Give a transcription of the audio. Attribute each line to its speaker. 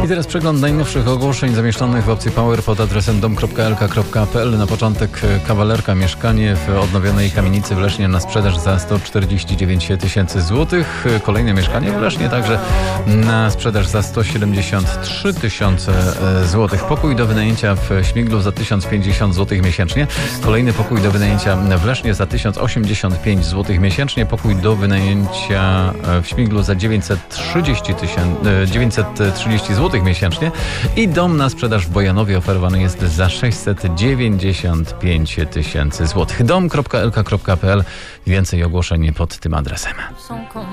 Speaker 1: teraz przegląd najnowszych ogłoszeń zamieszczonych w opcji Power pod adresem dom.lk.pl. Na początek kawalerka, mieszkanie w odnowionej kamienicy w Lesznie na sprzedaż za 149 tysięcy złotych. Kolejne mieszkanie w Lesznie także na sprzedaż za 173 tysiące złotych. Pokój do wynajęcia w Śmiglu za 1050 złotych miesięcznie. Kolejny pokój do wynajęcia w Lesznie za 1085 złotych miesięcznie. Pokój do wynajęcia w Śmiglu za 930 złotych miesięcznie. I dom na sprzedaż w Bojanowie oferowany jest za 695 tysięcy złotych. dom.lk.pl. Więcej ogłoszeń pod tym adresem.